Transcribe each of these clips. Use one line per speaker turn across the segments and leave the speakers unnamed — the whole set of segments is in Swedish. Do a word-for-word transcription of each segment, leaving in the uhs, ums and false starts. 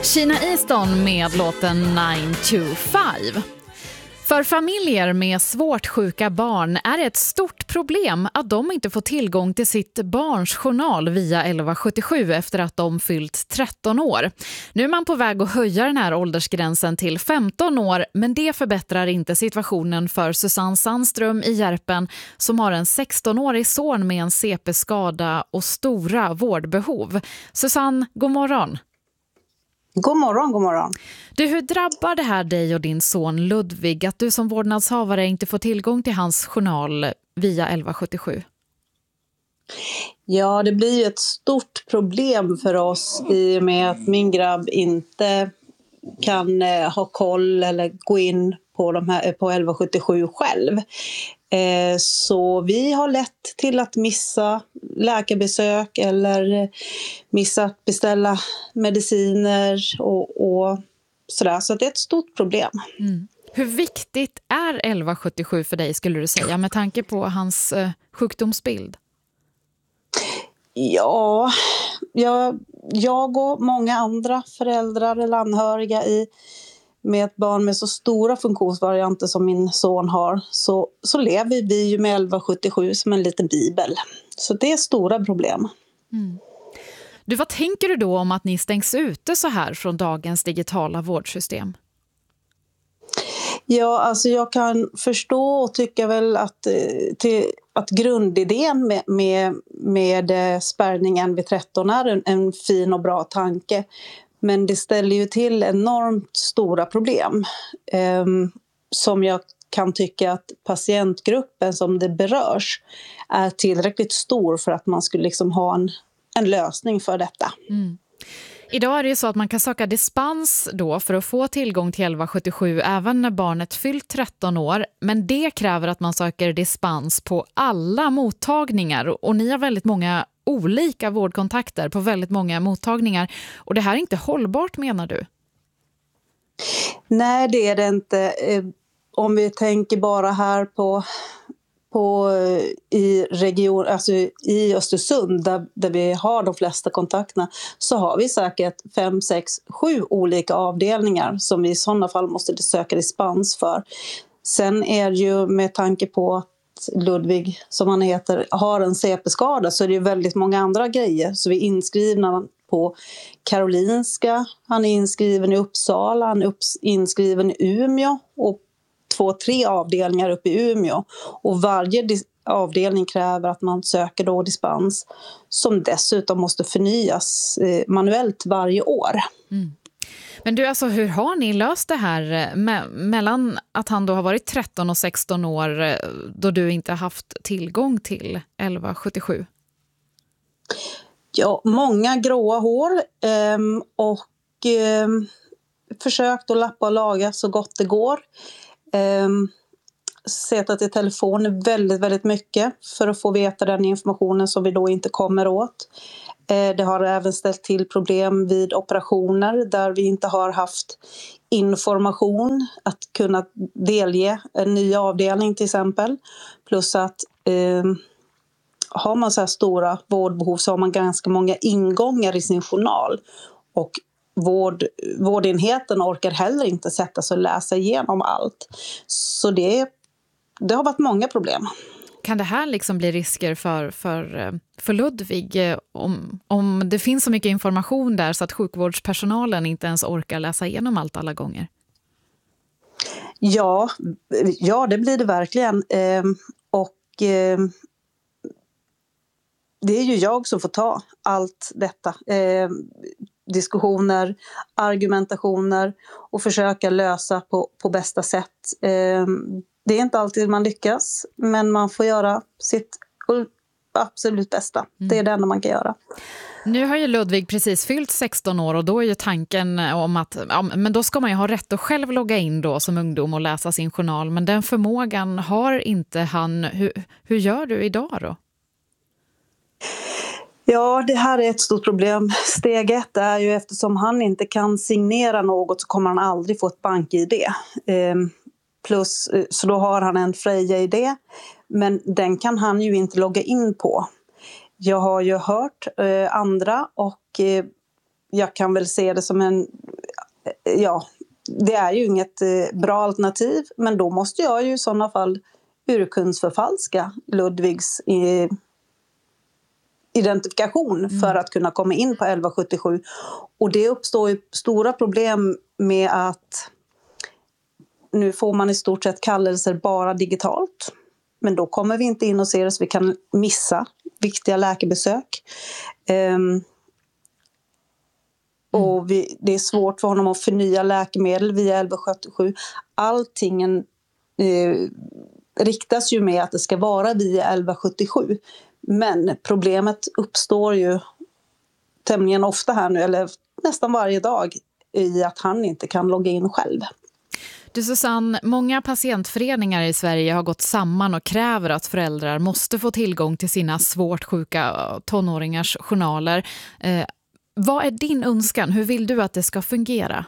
Sheena Easton med låten nine two five. För familjer med svårt sjuka barn är det ett stort problem att de inte får tillgång till sitt barns journal via elva sjuttiosju efter att de fyllt tretton år. Nu är man på väg att höja den här åldersgränsen till femton år, men det förbättrar inte situationen för Susanne Sandström i Järpen som har en sexton-årig son med en C P-skada och stora vårdbehov. Susanne, god morgon.
God morgon, god morgon.
Du, hur drabbar det här dig och din son Ludvig att du som vårdnadshavare inte får tillgång till hans journal via elva sjuttiosju?
Ja, det blir ju ett stort problem för oss i och med att min grabb inte kan eh, ha koll eller gå in på, de här, på elva sjuttiosju själv. Eh, så vi har lätt till att missa läkarbesök eller missa att beställa mediciner och, och sådär. Så det är ett stort problem.
Mm. Hur viktigt är elva sjuttiosju för dig skulle du säga med tanke på hans eh, sjukdomsbild?
Ja, jag, jag och många andra föräldrar eller anhöriga i, med ett barn med så stora funktionsvarianter som min son har så, så lever vi ju med elva sjuttiosju som en liten bibel. Så det är stora problem.
Mm. Du, vad tänker du då om att ni stängs ute så här från dagens digitala vårdsystem?
Ja, alltså jag kan förstå och tycka väl att, till, att grundidén med, med, med spärrningen vid tretton är en, en fin och bra tanke. Men det ställer ju till enormt stora problem eh, som jag kan tycka att patientgruppen som det berörs är tillräckligt stor för att man skulle liksom ha en, en lösning för detta.
Mm. Idag är det ju så att man kan söka dispens då för att få tillgång till elva sjuttiosju även när barnet fyllt tretton år. Men det kräver att man söker dispens på alla mottagningar och ni har väldigt många olika vårdkontakter på väldigt många mottagningar. Och det här är inte hållbart, menar du?
Nej, det är det inte. Om vi tänker bara här på, på i region, alltså i Östersund där, där vi har de flesta kontakterna så har vi säkert fem, sex, sju olika avdelningar som vi i sådana fall måste söka dispens för. Sen är ju med tanke på att Ludvig, som han heter, har en C P-skada så är det ju väldigt många andra grejer. Så vi är inskrivna på Karolinska, han är inskriven i Uppsala, han är inskriven i Umeå och två, tre avdelningar uppe i Umeå. Och varje dis- avdelning kräver att man söker då dispens som dessutom måste förnyas eh, manuellt varje år. Mm.
Men du, alltså, hur har ni löst det här me- mellan att han då har varit tretton och sexton år då du inte har haft tillgång till elva sjuttiosju?
Ja, många gråa hår eh, och eh, försökt att lappa och laga så gott det går. Eh, Sättat i telefon väldigt, väldigt mycket för att få veta den informationen som vi då inte kommer åt. Det har även ställt till problem vid operationer där vi inte har haft information att kunna delge en ny avdelning till exempel. Plus att eh, har man så här stora vårdbehov så har man ganska många ingångar i sin journal. Och vård, vårdenheten orkar heller inte sätta sig och läsa igenom allt. Så det, det har varit många problem.
Kan det här liksom bli risker för, för, för Ludvig om, om det finns så mycket information där så att sjukvårdspersonalen inte ens orkar läsa igenom allt alla gånger?
Ja, ja det blir det verkligen. Eh, och eh, det är ju jag som får ta allt detta. Eh, diskussioner, argumentationer och försöka lösa på, på bästa sätt. Eh, Det är inte alltid man lyckas, men man får göra sitt absolut bästa. Mm. Det är det enda man kan göra.
Nu har ju Ludvig precis fyllt sexton år och då är ju tanken om att ja, men då ska man ju ha rätt att själv logga in då som ungdom och läsa sin journal. Men den förmågan har inte han. Hur, hur gör du idag då?
Ja, det här är ett stort problem. Steg ett är ju eftersom han inte kan signera något så kommer han aldrig få ett bank-I D. Ehm, Plus, så då har han en Freja-I D, men den kan han ju inte logga in på. Jag har ju hört eh, andra och eh, jag kan väl se det som en ja, det är ju inget eh, bra alternativ, men då måste jag ju i sådana fall urkundsförfalska Ludvigs eh, identifikation mm. för att kunna komma in på elva sjuttiosju. Och det uppstår ju stora problem med att nu får man i stort sett kallelser bara digitalt. Men då kommer vi inte in och ser det, så vi kan missa viktiga läkarbesök. Um, och vi, det är svårt för honom att förnya läkemedel via elva sjuttiosju. Allting eh, riktas ju med att det ska vara via elva sjuttiosju. Men problemet uppstår ju tämligen ofta här nu, eller nästan varje dag, i att han inte kan logga in själv.
Du Susanne, många patientföreningar i Sverige har gått samman och kräver att föräldrar måste få tillgång till sina svårt sjuka tonåringars journaler. Eh, vad är din önskan? Hur vill du att det ska fungera?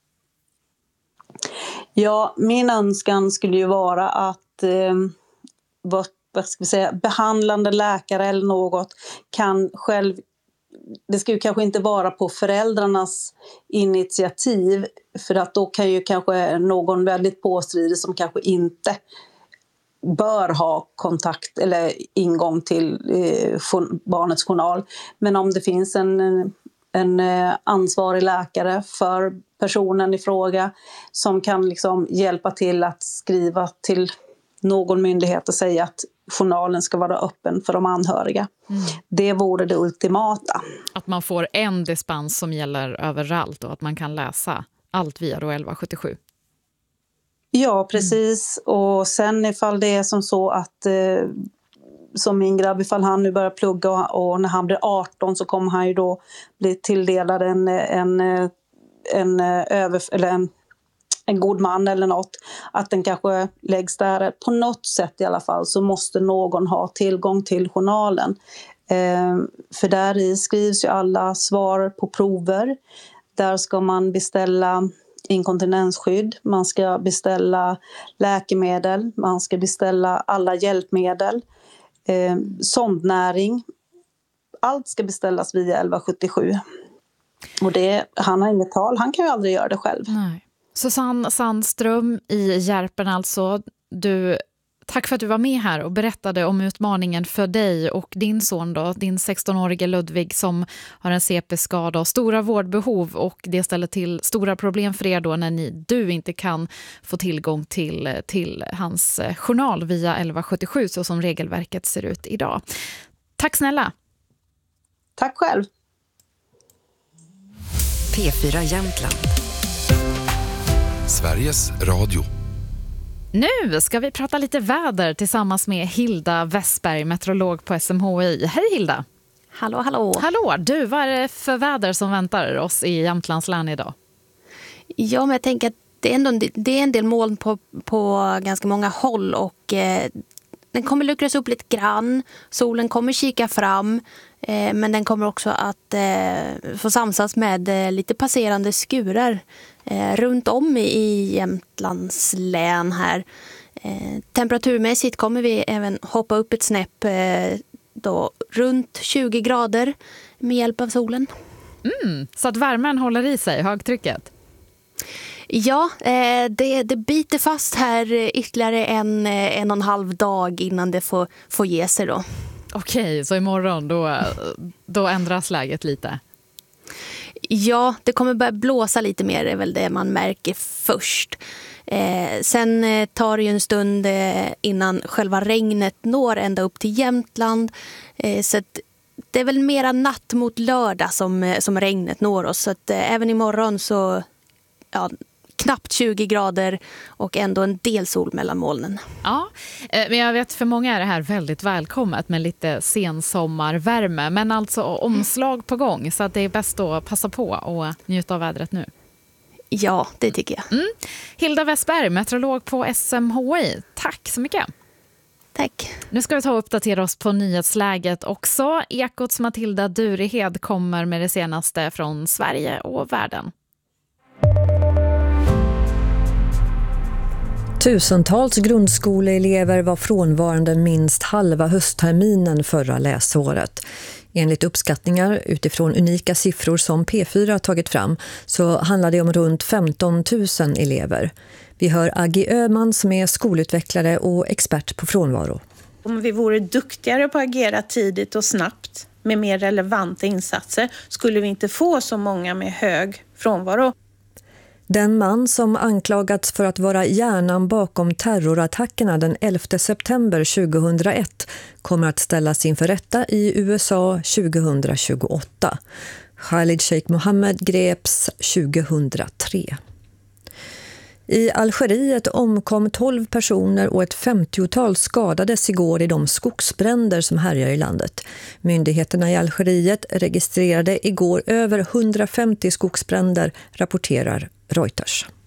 Ja, min önskan skulle ju vara att eh, vad, vad ska vi säga, behandlande läkare eller något kan själv. Det ska ju kanske inte vara på föräldrarnas initiativ, för att då kan ju kanske någon väldigt påstridig som kanske inte bör ha kontakt eller ingång till eh, barnets journal. Men om det finns en, en ansvarig läkare för personen i fråga som kan liksom hjälpa till att skriva till någon myndighet och säga att journalen ska vara öppen för de anhöriga. Mm. Det vore det ultimata.
Att man får en dispens som gäller överallt och att man kan läsa allt via då elva sjuttiosju.
Ja, precis. Mm. Och sen ifall det är som så att eh, som min grabb, ifall han nu börjar plugga och, och när han blir arton så kommer han ju då bli tilldelad en, en, en, en, över, eller en en god man eller något, att den kanske läggs där på något sätt i alla fall, så måste någon ha tillgång till journalen. Eh, för där i skrivs ju alla svar på prover. Där ska man beställa inkontinensskydd, man ska beställa läkemedel, man ska beställa alla hjälpmedel, eh, sondnäring. Allt ska beställas via elva sjuttiosju. Och det, han har inget tal, han kan ju aldrig göra det själv.
Nej. Susanne Sandström i Järpen alltså, du, tack för att du var med här och berättade om utmaningen för dig och din son då, din sextonårige Ludvig som har en C P-skada och stora vårdbehov, och det ställer till stora problem för er då när ni, du inte kan få tillgång till, till hans journal via elva sjuttiosju så som regelverket ser ut idag. Tack snälla!
Tack själv!
P fyra Jämtland.
Sveriges Radio.
Nu ska vi prata lite väder tillsammans med Hilda Westberg, meteorolog på S M H I. Hej Hilda!
Hallå, hallå!
Hallå! Du, vad är det för väder som väntar oss i Jämtlands län idag?
Ja, men jag tänker att det är, ändå en, det är en del moln på, på ganska många håll och eh, den kommer luckras upp lite grann. Solen kommer kika fram, eh, men den kommer också att eh, få samsas med eh, lite passerande skurar eh, runt om i, i Jämtlands län här. Eh, temperaturmässigt kommer vi även hoppa upp ett snäpp eh, då, runt tjugo grader med hjälp av solen.
Mm, så att värmen håller i sig, högtrycket?
Ja, eh, det, det biter fast här ytterligare en, en och en halv dag innan det får, får ge sig då.
Okej, så imorgon då, då ändras läget lite?
Ja, det kommer börja blåsa lite mer, är väl det man märker först. Eh, sen eh, tar det ju en stund eh, innan själva regnet når ända upp till Jämtland. Eh, så att det är väl mera natt mot lördag som, som regnet når oss. Så att eh, även imorgon så ja, knappt tjugo grader och ändå en del sol mellan molnen.
Ja, men jag vet för många är det här väldigt välkommet med lite sensommarvärme. Men alltså omslag på gång, så att det är bäst att passa på och njuta av vädret nu.
Ja, det tycker jag.
Mm. Hilda Westberg, meteorolog på S M H I. Tack så mycket.
Tack.
Nu ska vi ta och uppdatera oss på nyhetsläget också. Ekots Matilda Durehed kommer med det senaste från Sverige och världen.
Tusentals grundskoleelever var frånvarande minst halva höstterminen förra läsåret. Enligt uppskattningar utifrån unika siffror som P fyra tagit fram så handlar det om runt femton tusen elever. Vi hör Aggie Öhman som är skolutvecklare och expert på frånvaro.
Om vi vore duktigare på att agera tidigt och snabbt med mer relevanta insatser skulle vi inte få så många med hög frånvaro.
Den man som anklagats för att vara hjärnan bakom terrorattackerna den elfte september tjugohundraett kommer att ställas inför rätta i U S A tjugohundratjugoåtta. Khalid Sheikh Mohammed greps tjugohundratre. I Algeriet omkom tolv personer och ett femtiotal skadades igår i de skogsbränder som härjar i landet. Myndigheterna i Algeriet registrerade igår över hundrafemtio skogsbränder, rapporterar Reuters.